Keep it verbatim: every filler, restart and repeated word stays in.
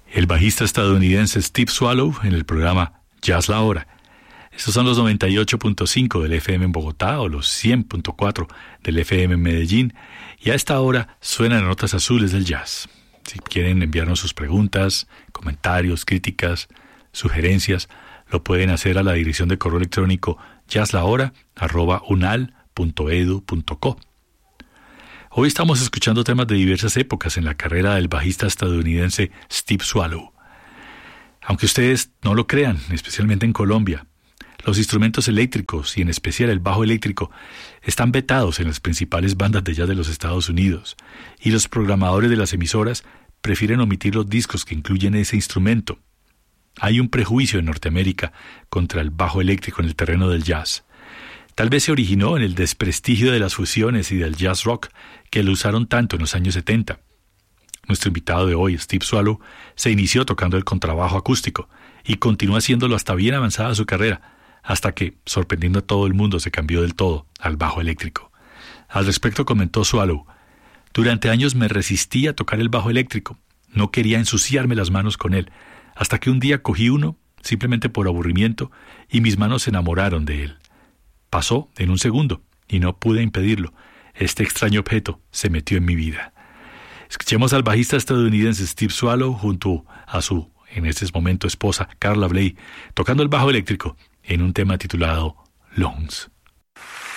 el bajista estadounidense Steve Swallow en el programa Jazz La Hora. Estos son los noventa y ocho punto cinco del F M en Bogotá o los cien punto cuatro del F M en Medellín, y a esta hora suenan notas azules del jazz. Si quieren enviarnos sus preguntas, comentarios, críticas, sugerencias, lo pueden hacer a la dirección de correo electrónico jazzlahora arroba unal punto edu punto co. Hoy estamos escuchando temas de diversas épocas en la carrera del bajista estadounidense Steve Swallow. Aunque ustedes no lo crean, especialmente en Colombia, los instrumentos eléctricos y en especial el bajo eléctrico están vetados en las principales bandas de jazz de los Estados Unidos, y los programadores de las emisoras prefieren omitir los discos que incluyen ese instrumento. Hay un prejuicio en Norteamérica contra el bajo eléctrico en el terreno del jazz. Tal vez se originó en el desprestigio de las fusiones y del jazz rock que lo usaron tanto en los años setenta. Nuestro invitado de hoy, Steve Swallow, se inició tocando el contrabajo acústico y continuó haciéndolo hasta bien avanzada su carrera, hasta que, sorprendiendo a todo el mundo, se cambió del todo al bajo eléctrico. Al respecto comentó Swallow: durante años me resistí a tocar el bajo eléctrico, no quería ensuciarme las manos con él, hasta que un día cogí uno, simplemente por aburrimiento, y mis manos se enamoraron de él. Pasó en un segundo, y no pude impedirlo. Este extraño objeto se metió en mi vida. Escuchemos al bajista estadounidense Steve Swallow junto a su, en este momento, esposa Carla Bley, tocando el bajo eléctrico en un tema titulado Loans.